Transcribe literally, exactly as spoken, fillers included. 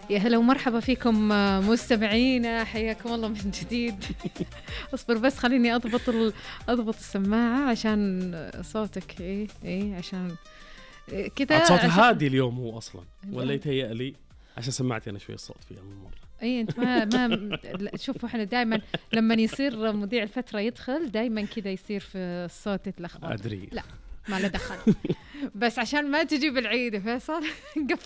يا هلا ومرحبا فيكم مستمعينا، حياكم الله من جديد. اصبر بس خليني اضبط ال... اضبط السماعه عشان صوتك. ايه ايه عشان كذا صوت عشان... هادي اليوم هو اصلا ولا يتهيأ لي عشان سمعتي انا شوي الصوت فيها من مره. اي انت ما ما شوفوا احنا دائما لما يصير مذيع الفتره يدخل دائما كذا يصير في الصوت يتلخبط. ادري لا ما له دخل. بس عشان ما تجيب العيد فيصل قفل